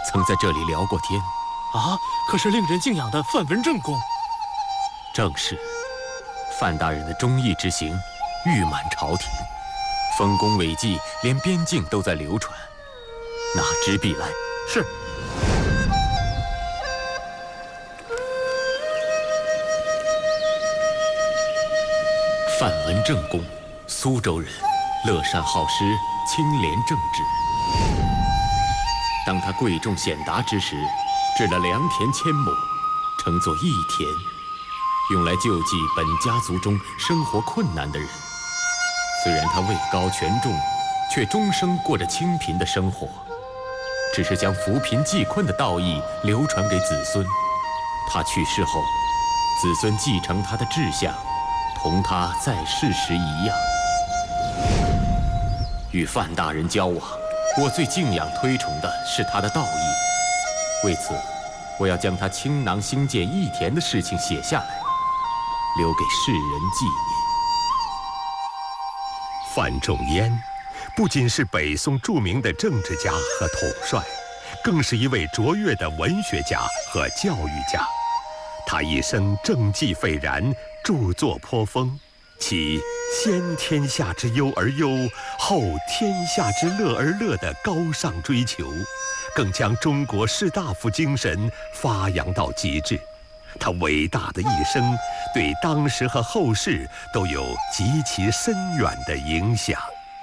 曾在这里聊过天。 啊，可是令人敬仰的范文正公。 正是，范大人的忠义之行誉满朝廷，丰功伟绩连边境都在流传。拿纸笔来。 是。 范文正公，苏州人，乐善好施，清廉正直。当他贵重显达之时，置了良田1000亩，称作义田，用来救济本家族中生活困难的人。虽然他位高权重，却终生过着清贫的生活，只是将扶贫济困的道义流传给子孙。他去世后，子孙继承他的志向，同他在世时一样。与范大人交往，我最敬仰推崇的是他的道义。为此，我要将他倾囊兴建义田的事情写下来，留给世人纪念。 范仲淹不仅是北宋著名的政治家和统帅，更是一位卓越的文学家和教育家。他一生政绩斐然，著作颇丰，其先天下之忧而忧，后天下之乐而乐的高尚追求，更将中国士大夫精神发扬到极致。他伟大的一生对当时和后世都有极其深远的影响。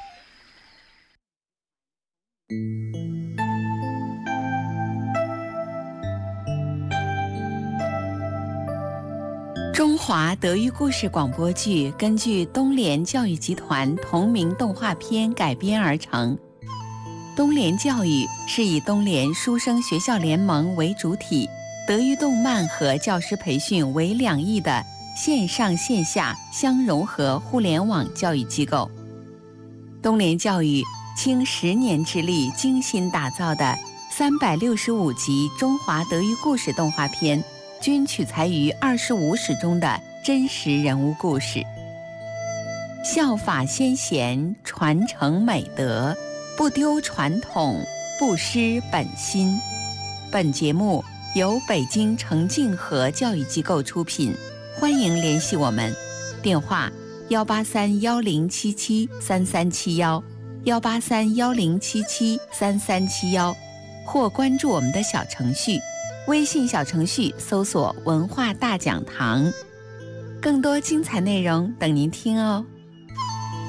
中华德育故事广播剧根据东联教育集团同名动画片改编而成。东联教育是以东联书生学校联盟为主体，德育动漫和教师培训为两翼的线上线下相融合互联网教育机构。东联教育倾10年之力精心打造的365集中华德育故事动画片，均取材于25史中的真实人物故事。效法先贤，传承美德，不丢传统，不失本心。本节目由北京程静和教育机构出品，欢迎联系我们，电话18310773371，18310773371，或关注我们的小程序，微信小程序搜索文化大讲堂，更多精彩内容等您听哦。